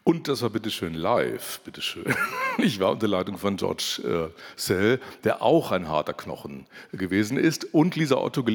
Und das war bitteschön live, bitteschön. Ich war unter Leitung von George Szell, der auch ein harter Knochen gewesen ist, und Lisa Otto